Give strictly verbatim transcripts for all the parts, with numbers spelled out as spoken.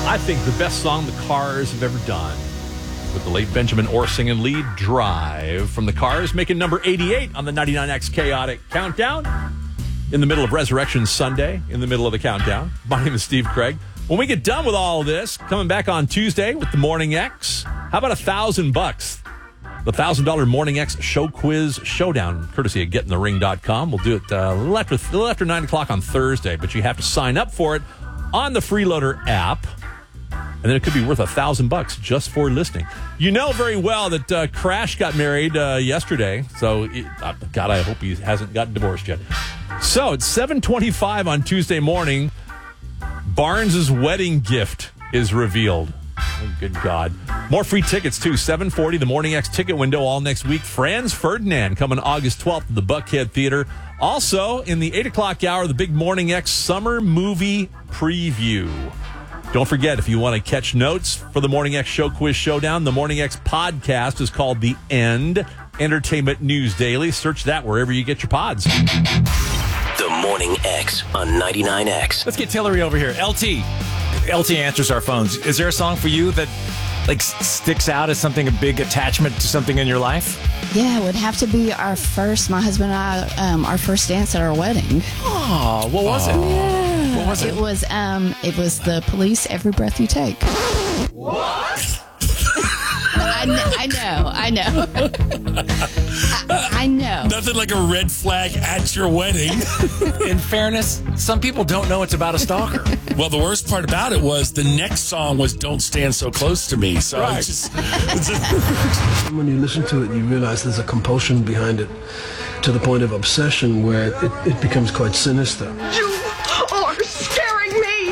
I think the best song the Cars have ever done, with the late Benjamin Orr singing lead, Drive, from the Cars, making number eighty-eight on the ninety-nine X Chaotic Countdown. In the middle of Resurrection Sunday, in the middle of the countdown. My name is Steve Craig. When we get done with all of this, coming back on Tuesday with the Morning X, how about a thousand bucks? The one thousand dollars Morning X Show Quiz Showdown, courtesy of getting the ring dot com. We'll do it uh, a, little after, a little after nine o'clock on Thursday, but you have to sign up for it on the Freeloader app, and then it could be worth a thousand bucks just for listening. You know very well that uh, Crash got married uh, yesterday, so it, uh, God, I hope he hasn't gotten divorced yet. So it's seven twenty-five on Tuesday morning. Barnes' wedding gift is revealed. Oh, good God. More free tickets, too. seven forty, the Morning X ticket window all next week. Franz Ferdinand coming August twelfth to the Buckhead Theater. Also, in the eight o'clock hour, the big Morning X Summer Movie Preview. Don't forget, if you want to catch notes for the Morning X Show Quiz Showdown, the Morning X podcast is called The End Entertainment News Daily. Search that wherever you get your pods. The Morning X on ninety-nine X. Let's get Tillery over here. L T. L T answers our phones. Is there a song for you that like sticks out as something, a big attachment to something in your life? Yeah, it would have to be our first, my husband and I, um, our first dance at our wedding. Oh, what was it? Yeah. What was it? It was, um, it was The Police, Every Breath You Take. What? I, kn- I know, I know. I, I know. Nothing like a red flag at your wedding. In fairness, some people don't know it's about a stalker. Well, the worst part about it was the next song was Don't Stand So Close to Me. So Right. it's just, it's just... When you listen to it, you realize there's a compulsion behind it to the point of obsession where it, it becomes quite sinister. You are scaring me!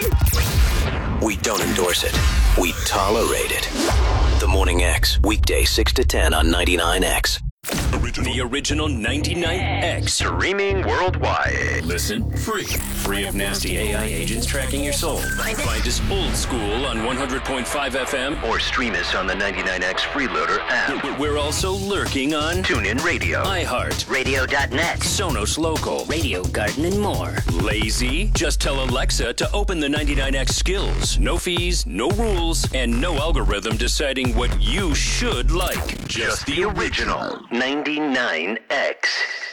We don't endorse it. We tolerate it. The Morning X, weekday six to ten on ninety-nine X. The original ninety-nine X. Streaming worldwide. Listen free. Free of nasty A I agents tracking your soul. Find us old school on one hundred point five F M. Or stream us on the ninety-nine X Freeloader app. We're also lurking on TuneIn Radio, iHeart, Radio dot net, Sonos Local, Radio Garden, and more. Lazy? Just tell Alexa to open the ninety-nine X skills. No fees, no rules, and no algorithm deciding what you should like. Just the original ninety-nine X.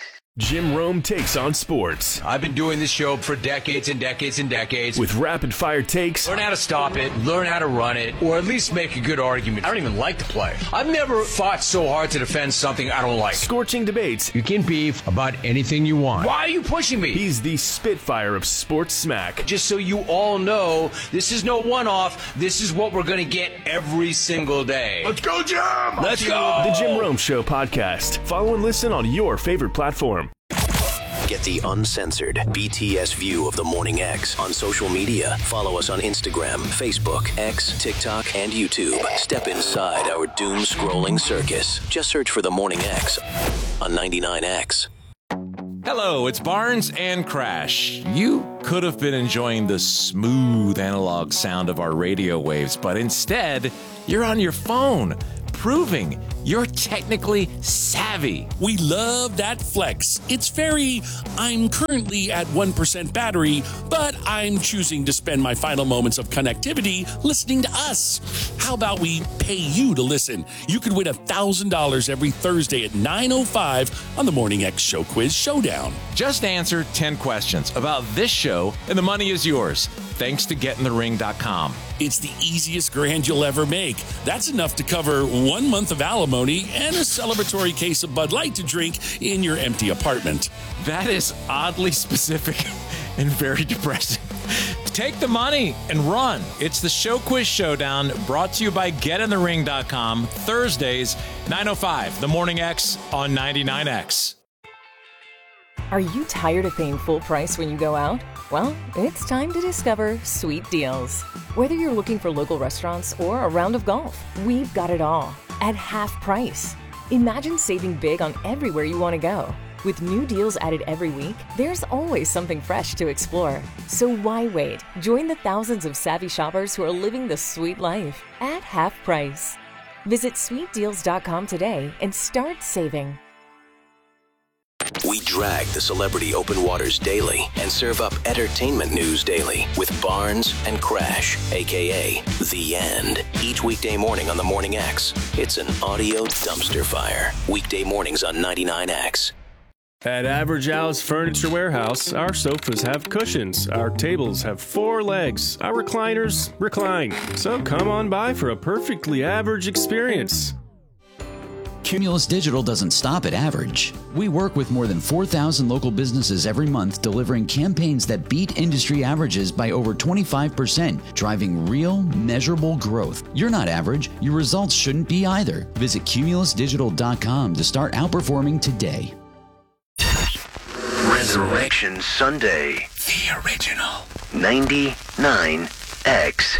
Jim Rome takes on sports. I've been doing this show for decades and decades and decades. With rapid-fire takes. Learn how to stop it, learn how to run it, or at least make a good argument. I don't even like to play. I've never fought so hard to defend something I don't like. Scorching debates. You can beef about anything you want. Why are you pushing me? He's the Spitfire of sports smack. Just so you all know, this is no one-off. This is what we're going to get every single day. Let's go, Jim! Let's go! The Jim Rome Show podcast. Follow and listen on your favorite platform. Get the uncensored B T S view of the Morning X on social media. Follow us on Instagram, Facebook, X, TikTok, and YouTube. Step inside our doom-scrolling circus. Just search for the Morning X on ninety-nine X. Hello, it's Barnes and Crash. You could have been enjoying the smooth analog sound of our radio waves, but instead, you're on your phone, proving you're technically savvy. We love that flex. It's very, I'm currently at one percent battery, but I'm choosing to spend my final moments of connectivity listening to us. How about we pay you to listen? You could win one thousand dollars every Thursday at nine oh five on the Morning X Show Quiz Showdown. Just answer ten questions about this show, and the money is yours, thanks to getting the ring dot com. It's the easiest grand you'll ever make. That's enough to cover one month of alimony and a celebratory case of Bud Light to drink in your empty apartment. That is oddly specific and very depressing. Take the money and run. It's the Show Quiz Showdown, brought to you by get in the ring dot com, Thursdays, nine oh five, The Morning X on ninety-nine X. Are you tired of paying full price when you go out? Well, it's time to discover Sweet Deals. Whether you're looking for local restaurants or a round of golf, we've got it all at half price. Imagine saving big on everywhere you want to go. With new deals added every week, there's always something fresh to explore. So why wait? Join the thousands of savvy shoppers who are living the sweet life at half price. Visit sweet deals dot com today and start saving. We drag the celebrity open waters daily and serve up entertainment news daily with Barnes and Crash, a k a. The End. Each weekday morning on the Morning X. It's an audio dumpster fire. Weekday mornings on ninety-nine X. At Average Al's Furniture Warehouse, our sofas have cushions, our tables have four legs, our recliners recline. So come on by for a perfectly average experience. Cumulus Digital doesn't stop at average. We work with more than four thousand local businesses every month, delivering campaigns that beat industry averages by over twenty-five percent, driving real, measurable growth. You're not average. Your results shouldn't be either. Visit cumulus digital dot com to start outperforming today. Resurrection Sunday. The original. ninety-nine X.